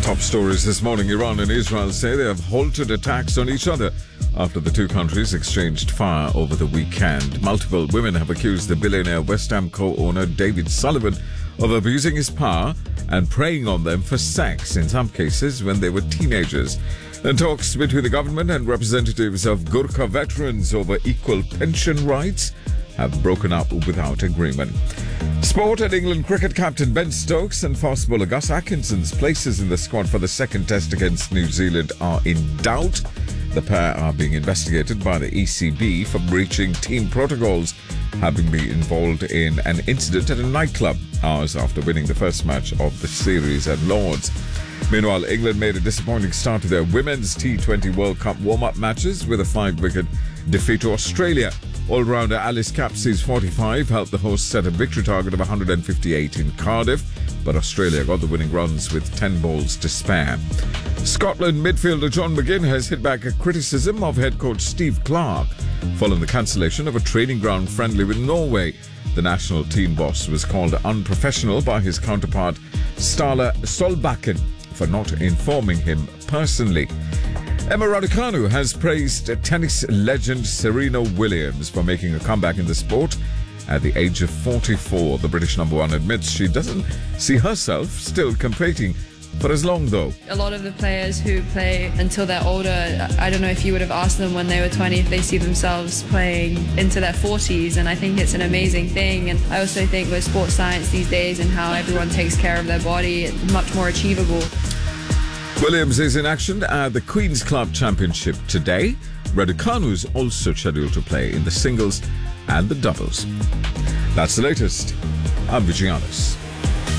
Top stories this morning. Iran and Israel say they have halted attacks on each other after the two countries exchanged fire over the weekend. Multiple women have accused the billionaire West Ham co-owner David Sullivan of abusing his power and preying on them for sex, in some cases when they were teenagers. And talks between the government and representatives of Gurkha veterans over equal pension rights have broken up without agreement. Sport and England cricket captain Ben Stokes and fast bowler Gus Atkinson's places in the squad for the second test against New Zealand are in doubt. The pair are being investigated by the ECB for breaching team protocols, having been involved in an incident at a nightclub hours after winning the first match of the series at Lord's. Meanwhile, England made a disappointing start to their Women's T20 World Cup warm-up matches with a 5-wicket defeat to Australia. All-rounder Alice Capsey's 45 helped the hosts set a victory target of 158 in Cardiff, but Australia got the winning runs with 10 balls to spare. Scotland midfielder John McGinn has hit back at criticism of head coach Steve Clarke following the cancellation of a training ground friendly with Norway. The national team boss was called unprofessional by his counterpart Ståle Solbakken for not informing him personally. Emma Raducanu has praised tennis legend Serena Williams for making a comeback in the sport at the age of 44. The British number one admits she doesn't see herself still competing for as long, though. A lot of the players who play until they're older, I don't know if you would have asked them when they were 20 if they see themselves playing into their 40s, and I think it's an amazing thing. And I also think with sports science these days and how everyone takes care of their body, it's much more achievable. Williams is in action at the Queen's Club Championship today. Raducanu is also scheduled to play in the singles and the doubles. That's the latest. I'm Vijayanis.